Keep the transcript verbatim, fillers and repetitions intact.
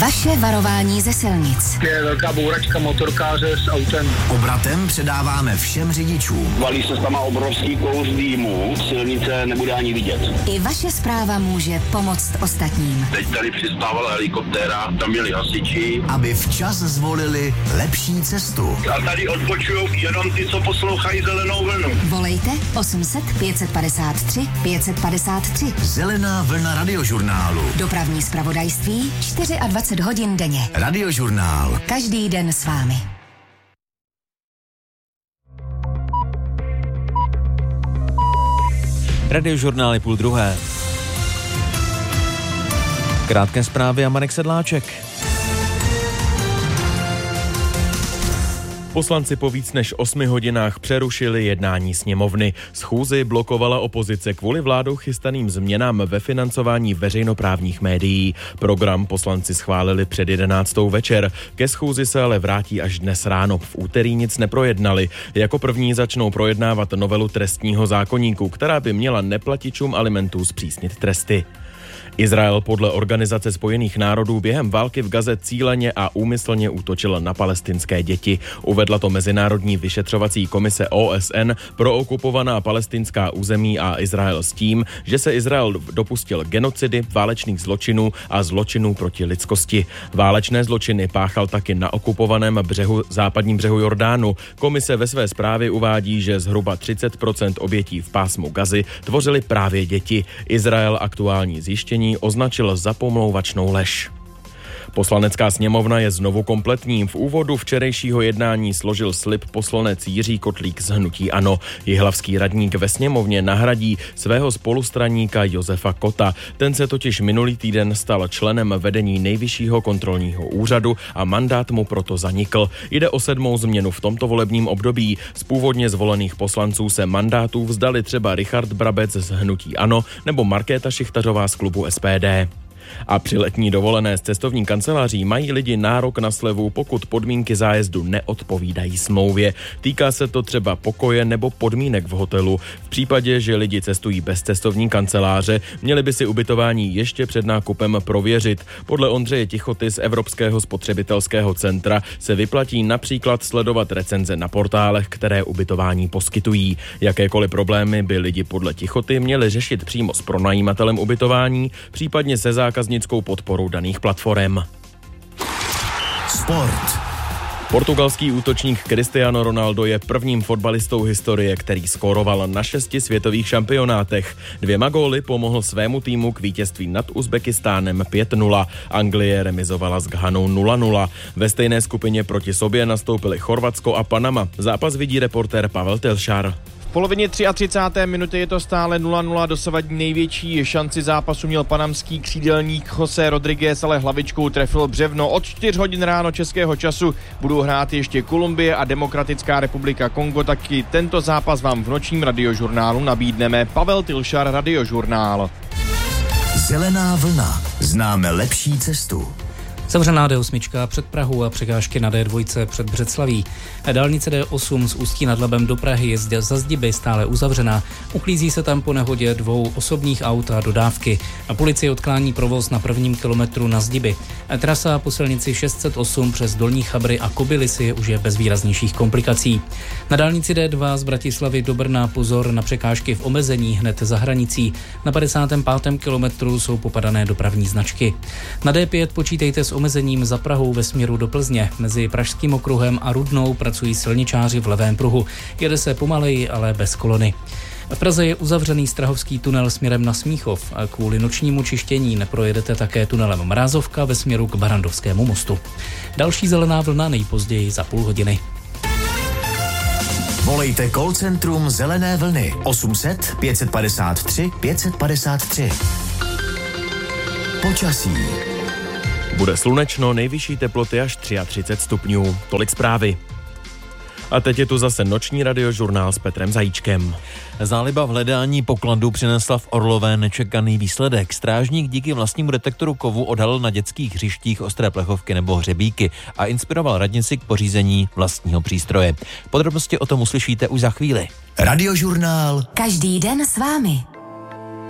Vaše varování ze silnic. Je velká bouračka motorkáře s autem. Obratem předáváme všem řidičům. Valí se tam obrovský kous dýmu, silnice nebude ani vidět. I vaše zpráva může pomoct ostatním. Teď tady přistávala helikoptéra, tam byli hasiči. Aby včas zvolili lepší cestu. A tady odpočujou jenom ty, co poslouchají Zelenou vlnu. Volejte osm set pět padesát tři pět padesát tři. Zelená vlna radiožurnálu. Dopravní zpravodajství dvacet čtyři hodin denně. Radiožurnál. Každý den s vámi. Radiožurnál je půl druhé. Krátké zprávy a Marek Sedláček. Poslanci po víc než osmi hodinách přerušili jednání sněmovny. Schůzi blokovala opozice kvůli vládou chystaným změnám ve financování veřejnoprávních médií. Program poslanci schválili před jedenáctou večer. Ke schůzi se ale vrátí až dnes ráno. V úterý nic neprojednali. Jako první začnou projednávat novelu trestního zákoníku, která by měla neplatičům alimentů zpřísnit tresty. Izrael podle Organizace spojených národů během války v Gaze cíleně a úmyslně útočil na palestinské děti. Uvedla to Mezinárodní vyšetřovací komise O S N pro okupovaná palestinská území a Izrael s tím, že se Izrael dopustil genocidy, válečných zločinů a zločinů proti lidskosti. Válečné zločiny páchal taky na okupovaném břehu, západním břehu Jordánu. Komise ve své zprávě uvádí, že zhruba třicet procent obětí v pásmu Gazy tvořily právě děti. Izrael aktuální zjištění označil za pomlouvačnou lež. Poslanecká sněmovna je znovu kompletní. V úvodu včerejšího jednání složil slib poslanec Jiří Kotlík z hnutí ANO. Jihlavský radník ve sněmovně nahradí svého spolustraníka Josefa Kota. Ten se totiž minulý týden stal členem vedení Nejvyššího kontrolního úřadu a mandát mu proto zanikl. Jde o sedmou změnu v tomto volebním období. Z původně zvolených poslanců se mandátů vzdali třeba Richard Brabec z hnutí ANO nebo Markéta Šichtařová z klubu S P D. A při letní dovolené s cestovní kanceláří mají lidi nárok na slevu, pokud podmínky zájezdu neodpovídají smlouvě. Týká se to třeba pokoje nebo podmínek v hotelu. V případě, že lidi cestují bez cestovní kanceláře, měli by si ubytování ještě před nákupem prověřit. Podle Ondřeje Tichoty z Evropského spotřebitelského centra se vyplatí například sledovat recenze na portálech, které ubytování poskytují. Jakékoliv problémy by lidi podle Tichoty měli řešit přímo s pronajímatelem ubytování, případně se zákazníkem zákaznickou podporou daných platform. Sport. Portugalský útočník Cristiano Ronaldo je prvním fotbalistou historie, který skóroval na šesti světových šampionátech. Dvěma góly pomohl svému týmu k vítězství nad Uzbekistánem pět nula. Anglie remizovala s Ghanou nula nula. Ve stejné skupině proti sobě nastoupili Chorvatsko a Panama. Zápas vidí reportér Pavel Telšar. V polovině třicáté třetí minuty je to stále nula nula, dosavadní největší šanci zápasu měl panamský křídelník José Rodriguez, ale hlavičkou trefil břevno. Od čtyř hodin ráno českého času budou hrát ještě Kolumbie a Demokratická republika Kongo, taky tento zápas vám v nočním radiožurnálu nabídneme. Pavel Tilšar, Radiožurnál. Zelená vlna. Známe lepší cestu. Zavřená D osm před Prahou a překážky na D dva před Břeclaví. Dálnice D osm z Ústí nad Labem do Prahy je zde za Zdiby stále uzavřená. Uklízí se tam po nehodě dvou osobních aut a dodávky. A policie odklání provoz na prvním kilometru na Zdiby. Trasa po silnici šest set osm přes Dolní Chabry a Kobylisy už je bez výraznějších komplikací. Na dálnici D dva z Bratislavy do Brna pozor na překážky v omezení hned za hranicí. Na padesátém pátém kilometru jsou popadané dopravní značky. Na D pět počítejte s omezením za Prahou ve směru do Plzně. Mezi Pražským okruhem a Rudnou pracují silničáři v levém pruhu. Jede se pomaleji, ale bez kolony. V Praze je uzavřený Strahovský tunel směrem na Smíchov a kvůli nočnímu čištění neprojedete také tunelem Mrázovka ve směru k Barandovskému mostu. Další zelená vlna nejpozději za půl hodiny. Volejte call centrum Zelené vlny osm set pět padesát tři pět padesát tři. Počasí. Bude slunečno, nejvyšší teploty až třicet tři stupňů. Tolik zprávy. A teď je tu zase noční radiožurnál s Petrem Zajíčkem. Záliba v hledání pokladů přinesla v Orlové nečekaný výsledek. Strážník díky vlastnímu detektoru kovu odhalil na dětských hřištích ostré plechovky nebo hřebíky a inspiroval radnici k pořízení vlastního přístroje. Podrobnosti o tom uslyšíte už za chvíli. Radiožurnál. Každý den s vámi.